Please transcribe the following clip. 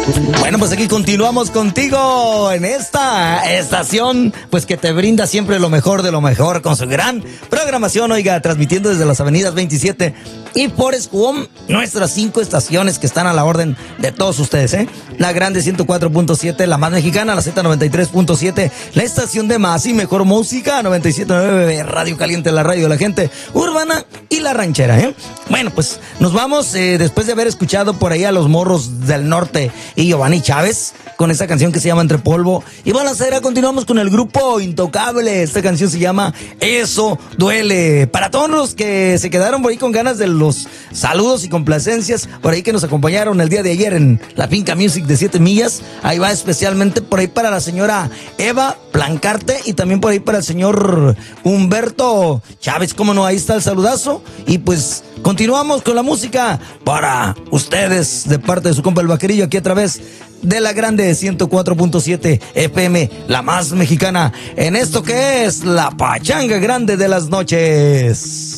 Bueno, pues aquí continuamos contigo en esta estación, pues que te brinda siempre lo mejor de lo mejor con su gran programación, oiga, transmitiendo desde las avenidas 27 y Forest Home, nuestras 5 estaciones que están a la orden de todos ustedes, ¿eh? La grande 104.7, la más mexicana, la Z93.7, la estación de más y mejor música, 97.9, Radio Caliente, la radio de la gente urbana y la ranchera, ¿eh? Bueno, pues nos vamos después de haber escuchado por ahí a los Morros del Norte y Giovanni Chávez con esa canción que se llama Entre Polvo. Y van a hacer, continuamos con el grupo Intocable. Esta canción se llama Eso Duele. Para todos los que se quedaron por ahí con ganas de los saludos y complacencias, por ahí que nos acompañaron el día de ayer en la Finca Music de 7 millas, ahí va especialmente por ahí para la señora Eva Plancarte y también por ahí para el señor Humberto Chávez. Cómo no, ahí está el saludazo. Y pues continuamos con la música para ustedes de parte de su compa el Vaquerillo aquí a través de la grande 104.7 FM, la más mexicana, en esto que es la pachanga grande de las noches.